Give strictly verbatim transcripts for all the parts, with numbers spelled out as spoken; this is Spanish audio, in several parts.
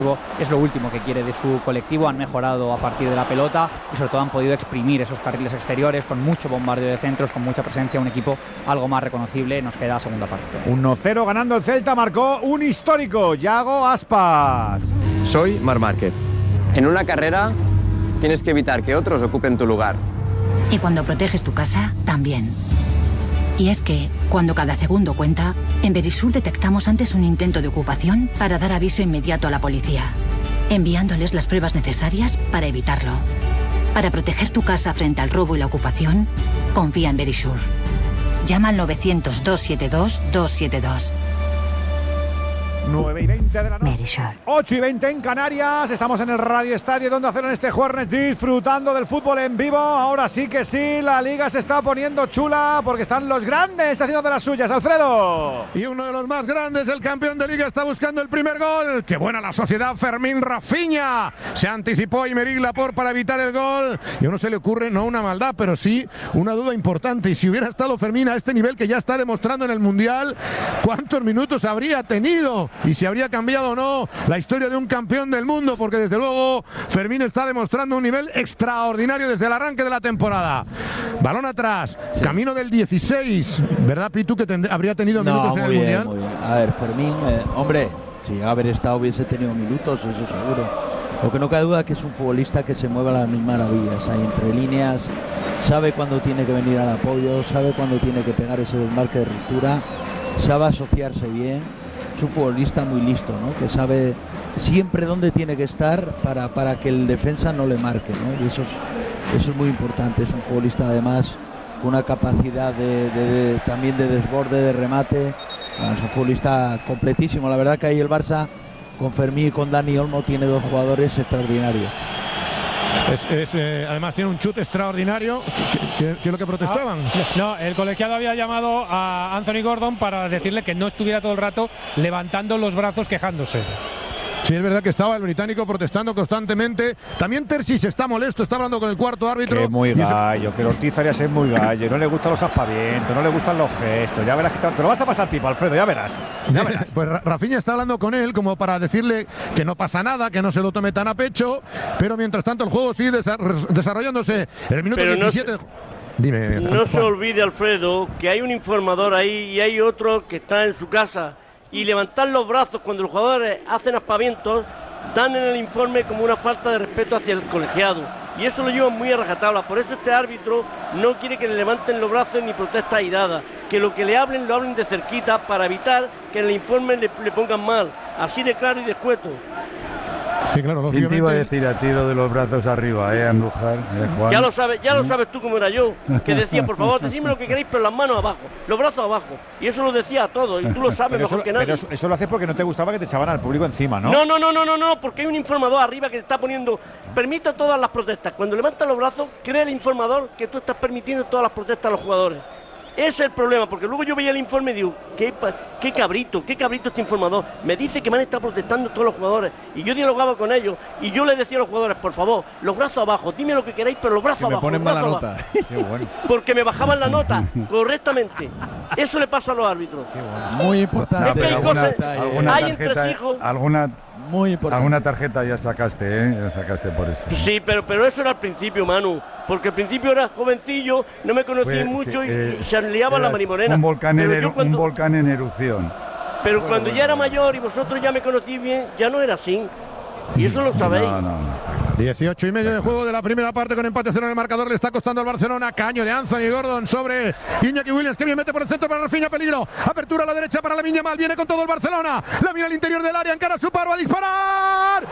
es lo último que quiere de su colectivo. Han mejorado a partir de la pelota y sobre todo han podido exprimir esos carriles exteriores con mucho bombardeo de centros, con mucha presencia, un equipo algo más reconocible. Nos queda la segunda parte. uno cero ganando el Celta, marcó un histórico, Yago Aspas. Soy Marc Márquez. En una carrera tienes que evitar que otros ocupen tu lugar. Y cuando proteges tu casa, también. Y es que, cuando cada segundo cuenta, en Verisur detectamos antes un intento de ocupación para dar aviso inmediato a la policía, enviándoles las pruebas necesarias para evitarlo. Para proteger tu casa frente al robo y la ocupación, confía en Verisur. Llama al novecientos, doscientos setenta y dos, doscientos setenta y dos. nueve y veinte de la noche. Verisur. ocho y veinte en Canarias. Estamos en el Radio Estadio donde hacer en este jueves disfrutando del fútbol en vivo. Ahora sí que sí, la liga se está poniendo chula porque están los grandes haciendo de las suyas. Alfredo. Y uno de los más grandes, el campeón de liga, está buscando el primer gol. ¡Qué buena la sociedad! Fermín Rafinha. Se anticipó Aymeric Laporte para evitar el gol. Y a uno se le ocurre, no una maldad, pero sí una duda importante. Y si hubiera estado Fermín a este nivel que ya está demostrando en el Mundial, ¿cuántos minutos habría tenido? Y si habría cambiado o no la historia de un campeón del mundo, porque desde luego Fermín está demostrando un nivel extraordinario desde el arranque de la temporada. Balón atrás, sí. Camino del dieciséis, ¿verdad, Pitu, que tend- habría tenido no, minutos en el bien, Mundial? Muy bien. A ver, Fermín, eh, hombre, si haber estado hubiese tenido minutos, eso seguro. Lo que no cabe duda es que es un futbolista que se mueve a las mil maravillas, ahí entre líneas, sabe cuándo tiene que venir al apoyo, sabe cuándo tiene que pegar ese desmarque de ruptura, sabe asociarse bien. Es un futbolista muy listo, ¿no? Que sabe siempre dónde tiene que estar para, para que el defensa no le marque, ¿no? Y eso es, eso es muy importante. Es un futbolista además con una capacidad de, de, de, también de desborde, de remate. Es un futbolista completísimo. La verdad que ahí el Barça con Fermín y con Dani Olmo tiene dos jugadores extraordinarios. Es, es, eh, además tiene un chute extraordinario. ¿Qué, qué, qué es lo que protestaban? Ah, no, el colegiado había llamado a Anthony Gordon para decirle que no estuviera todo el rato levantando los brazos quejándose. Sí, es verdad que estaba el británico protestando constantemente. También Terzic está molesto, está hablando con el cuarto árbitro. Que es muy eso... gallo, que Ortiz Arias es muy gallo. No le gustan los aspavientos, no le gustan los gestos. Ya verás que te lo vas a pasar pipa, Alfredo, ya verás. Ya verás. Pues Rafinha está hablando con él como para decirle que no pasa nada, que no se lo tome tan a pecho. Pero mientras tanto el juego sigue desarrollándose. En el minuto pero diecisiete... No se, Dime, no se olvide, Alfredo, que hay un informador ahí y hay otro que está en su casa. Y levantar los brazos cuando los jugadores hacen aspavientos dan en el informe como una falta de respeto hacia el colegiado. Y eso lo llevan muy a rajatabla. Por eso este árbitro no quiere que le levanten los brazos ni protesta airada. Que lo que le hablen, lo hablen de cerquita para evitar que en el informe le, le pongan mal. Así de claro y de escueto. Sí, claro, ¿Quién te iba a decir a ti lo de los brazos arriba, eh, Andújar? Eh, Juan. Ya lo sabes, ya lo sabes tú cómo era yo, que decía, por favor, decidme lo que queréis, pero las manos abajo, los brazos abajo. Y eso lo decía a todos, y tú lo sabes pero mejor eso, que nadie. Pero eso, eso lo haces porque no te gustaba que te echaban al público encima, ¿no? No, no, no, no, no, no, porque hay un informador arriba que te está poniendo, permita todas las protestas. Cuando levantas los brazos, cree el informador que tú estás permitiendo todas las protestas a los jugadores. Ese es el problema, porque luego yo veía el informe y digo, qué, qué cabrito, qué cabrito este informador. Me dice que me han estado protestando todos los jugadores y yo dialogaba con ellos y yo les decía a los jugadores, por favor, los brazos abajo, dime lo que queráis, pero los brazos que abajo. Me ponen los mala brazos nota. Abajo. Qué bueno. Porque me bajaban la nota correctamente. Eso le pasa a los árbitros. Qué bueno. Muy importante. Es que hay alguna, cosas, alguna hay tarjeta, entresijos. alguna, Muy importante. alguna tarjeta ya sacaste, ¿eh? Ya sacaste por eso. Sí, pero, pero eso era al principio, Manu. Porque al principio era jovencillo, no me conocía Pues, mucho y, eh, y se liaba la marimorena. Un volcán, pero en, yo eru- cuando, un volcán en erupción. pero Bueno, cuando bueno, ya era bueno. mayor y vosotros ya me conocís bien, ya no era así. Y eso lo sabéis. No, no, no. dieciocho y medio de juego de la primera parte con empate cero en el marcador. Le está costando al Barcelona. Caño de Anthony Gordon sobre Iñaki Williams, que bien mete por el centro para Rafinha. Peligro. Apertura a la derecha para Lamine Yamal. Viene con todo el Barcelona. La mira al interior del área. Encara su paro a disparar.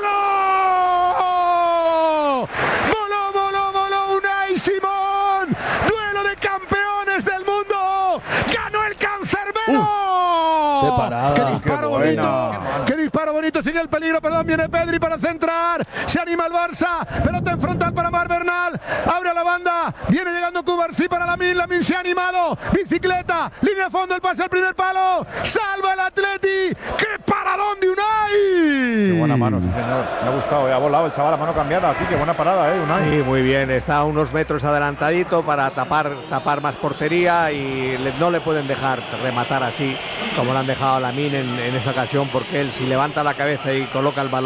¡Voló! ¡Voló, voló, voló! Unai Simón. Duelo de campeones del mundo. ¡Ganó el cancerbero! Uh, ¡Qué parada! ¡Qué disparo Qué bonito! buena. ¡Qué disparo bonito! Sigue el peligro, perdón, viene Pedri para centrar. Se anima el Barça. Pelota en frontal para Mar Bernal. Abre a la banda. Viene llegando Cubarsí para Lamine. Lamine se ha animado. Bicicleta. Línea de fondo. El pase al primer palo. Salva el Atleti. ¡Qué paradón de Unai! Qué buena mano, sí, señor. Me ha gustado, eh. Ha volado el chaval a mano cambiada aquí. Qué buena parada, eh, Unai. Sí, muy bien. Está a unos metros adelantadito para tapar, tapar más portería y le, no le pueden dejar rematar así como lo han dejado a Lamine en, en esta ocasión, porque él si levanta la cabeza y coloca el balón